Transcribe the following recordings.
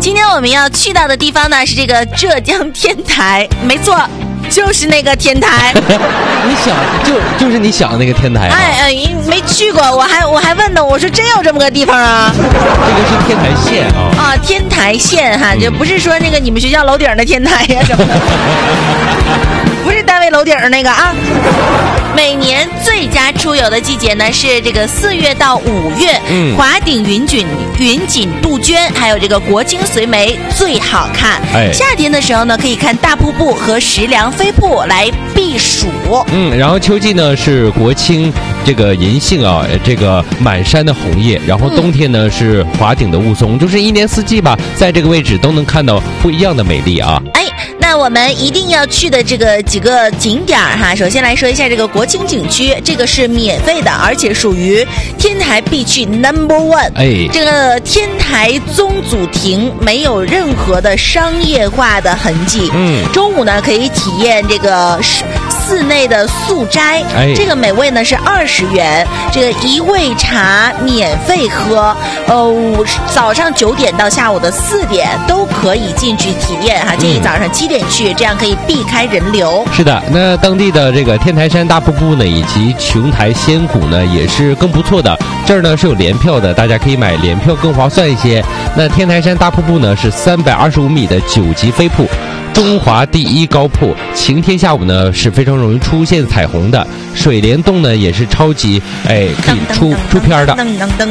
今天我们要去到的地方呢是这个浙江天台，没错，就是那个天台。 你想就是你想的那个天台啊？ 没去过，我还问呢，我说真有这么个地方啊？ 这个是天台县啊。 啊，天台县哈，就不是说那个你们学校楼顶的天台呀什么的，不是单位楼顶那个啊。每年最佳出游的季节呢是这个4月到5月，华顶云锦杜鹃，还有这个国清随梅最好看。夏天的时候呢，可以看大瀑布和石梁飞瀑来避暑。 然后秋季呢是国清这个银杏啊，这个满山的红叶，然后冬天呢是华顶的雾凇，就是一年四季吧，在这个位置都能看到不一样的美丽啊。 那我们一定要去的这个几个景点哈，首先来说一下这个国清景区，这个是免费的，而且属于天台必去 No.1。这个天台宗祖庭没有任何的商业化的痕迹。中午呢可以体验这个寺内的素斋，这个每位呢是20元，这个一味茶免费喝，早上9点到下午的4点都可以进去体验哈，建议早上7点去，这样可以避开人流。 是的，那当地的这个天台山大瀑布呢，以及琼台仙谷呢，也是更不错的。这儿呢是有联票的，大家可以买联票更划算一些。那天台山大瀑布呢是325米的9级飞瀑，中华第一高瀑，晴天下午呢是非常容易出现彩虹的。水帘洞呢也是超级可以出片的。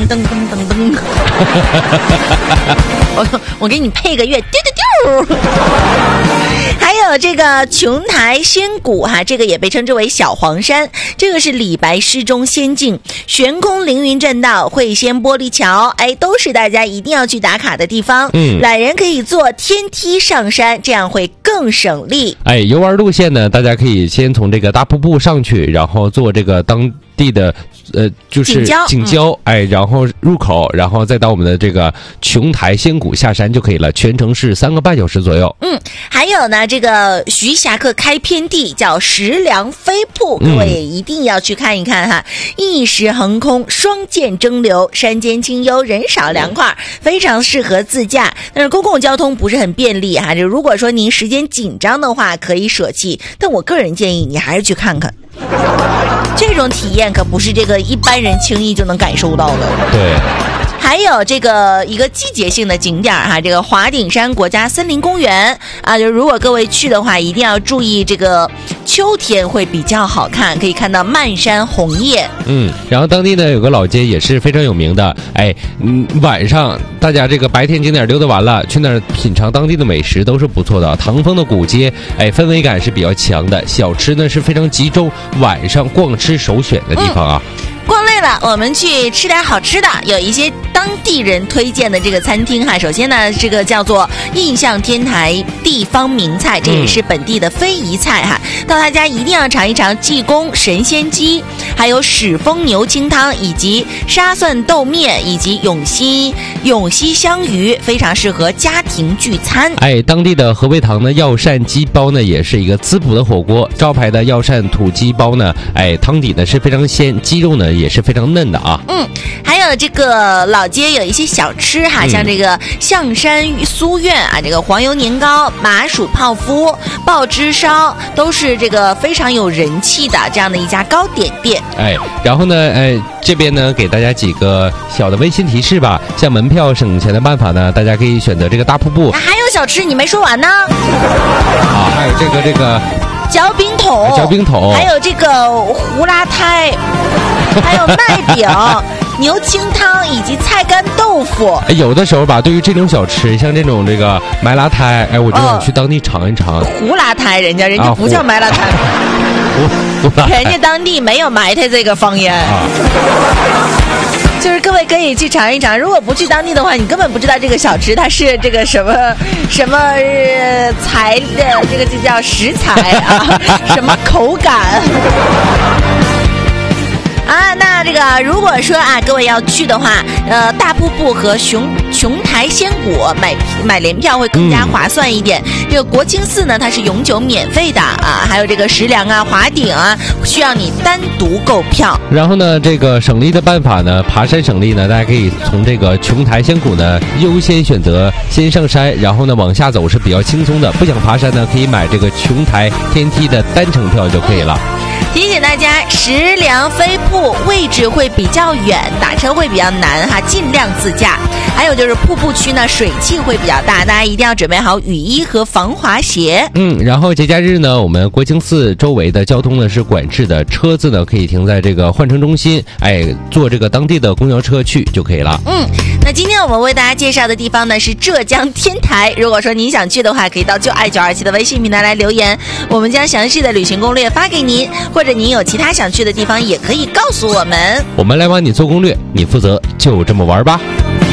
我给你配个乐，丢丢丢。还有这个琼台仙谷哈，这个也被称之为小黄山，这个是李白诗中仙境，悬空凌云栈道、会仙玻璃桥，都是大家一定要去打卡的地方。懒人可以坐天梯上山，这样会更省力。 游玩路线呢，大家可以先从这个大瀑布上去，然后坐这个当地的就是景郊，然后入口，然后再到我们的这个琼台仙谷下山就可以了，全程是3个半小时左右。 还有呢，这个徐霞客开篇地叫石梁飞瀑，各位也一定要去看一看哈。一时横空，双剑争流，山间清幽，人少凉快，非常适合自驾。但是公共交通不是很便利哈，就如果说您时间紧张的话，可以舍弃。但我个人建议你还是去看看。这种体验可不是这个一般人轻易就能感受到的。 对。 还有这个一个季节性的景点哈，这个华顶山国家森林公园啊，就如果各位去的话，一定要注意这个秋天会比较好看，可以看到漫山红叶。 然后当地呢有个老街也是非常有名的，晚上大家这个白天景点溜达完了，去那儿品尝当地的美食都是不错的。唐风的古街，氛围感是比较强的，小吃呢是非常集中，晚上逛吃首选的地方啊。 逛累了，我们去吃点好吃的，有一些当地人推荐的这个餐厅哈。首先呢，这个叫做印象天台地方名菜，这也是本地的非遗菜哈。到他家一定要尝一尝济公神仙鸡，还有始丰牛清汤，以及沙蒜豆面，以及永西香鱼，非常适合家庭聚餐。 当地的河北堂呢药膳鸡煲呢也是一个滋补的火锅，招牌的药膳土鸡煲呢，汤底呢是非常鲜，鸡肉呢也是非常嫩的啊。 还有这个老街有一些小吃哈，像这个象山酥苑啊，这个黄油年糕、麻薯泡芙、爆汁烧，都是这个非常有人气的这样的一家糕点店。 然后呢，这边呢给大家几个小的温馨提示吧，像门票省钱的办法呢，大家可以选择这个大瀑布。 还有小吃你没说完呢。 还有这个嚼冰桶，还有这个胡辣胎，还有麦饼、牛清汤以及菜干豆腐。 有的时候吧，对于这种小吃，像这种这个麦辣胎，我就想去当地尝一尝。 胡辣胎，人家不叫麦辣胎，人家当地没有埋汰这个方言。就是各位可以去尝一尝，如果不去当地的话，你根本不知道这个小吃它是这个什么材的，这个就叫食材啊，什么口感。那这个如果说各位要去的话，大瀑布和琼台仙谷买联票会更加划算一点。 这个国清寺呢，它是永久免费的啊，还有这个石梁啊、华顶啊，需要你单独购票。 然后呢，这个省力的办法呢，爬山省力呢，大家可以从这个琼台仙谷呢优先选择先上山，然后呢往下走是比较轻松的。不想爬山呢，可以买这个琼台天梯的单程票就可以了。 提醒大家，石梁飞瀑位置会比较远，打车会比较难哈，尽量自驾。还有就是瀑布区呢，水汽会比较大，大家一定要准备好雨衣和防滑鞋。 然后节假日呢，我们国清寺周围的交通呢是管制的，车子呢可以停在这个换乘中心，坐这个当地的公交车去就可以了。 那今天我们为大家介绍的地方呢是浙江天台。如果说您想去的话，可以到就爱927的微信平台来留言，我们将详细的旅行攻略发给您，或者您有其他想去的地方也可以告诉我们， 我们来帮你做攻略，你负责就这么玩吧。